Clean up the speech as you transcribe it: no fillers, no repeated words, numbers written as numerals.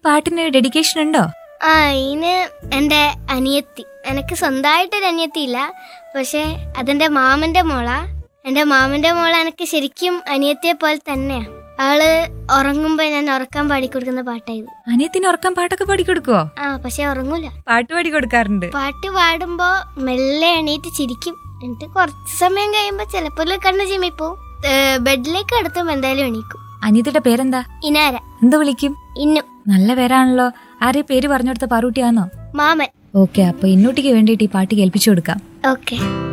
പാട്ടിന് ഡെഡിക്കേഷൻ ഉണ്ടോ? ഇതിന് എന്റെ അനിയത്തി, എനിക്ക് സ്വന്തമായിട്ടൊരു അനിയത്തി ഇല്ല, പക്ഷെ അതെന്റെ മാമന്റെ മോളാ. എന്റെ മാമന്റെ മോള് എനിക്ക് ശരിക്കും അനിയത്തിയെ പോലെ തന്നെയാ. അവള് ഉറങ്ങുമ്പോ ഞാൻ ഉറക്കാൻ പാടിക്കൊടുക്കുന്ന പാട്ടായത്. അനിയത്തിന് ഉറക്കാൻ പാട്ടൊക്കെ പാടിക്കൊടുക്കുവോ? പക്ഷെ ഉറങ്ങൂല. പാട്ട് പാടി കൊടുക്കാറുണ്ട്. പാട്ട് പാടുമ്പോ മെല്ലെ എണീറ്റ് ചിരിക്കും. എന്നിട്ട് കുറച്ച് സമയം കഴിയുമ്പോ ചിലപ്പോ കണ്ണ് ചിമ്മിപ്പോവും. ബെഡിലേക്ക് എടുത്തുമ്പോ എന്തായാലും എണീക്കും. അനിയത്തിയുടെ പേരെന്താ? ഇനാര. എന്ത് വിളിക്കും? ഇന്നു. നല്ല പേരാണല്ലോ. ആരെയും പേര് പറഞ്ഞു കൊടുത്ത പാറൂട്ടിയാന്നോ? മാമൻ. ഓക്കെ, അപ്പൊ ഇന്നൂട്ടിക്ക് വേണ്ടിയിട്ട് ഈ പാട്ട് കേൾപ്പിച്ചു കൊടുക്കാം. ഓക്കെ.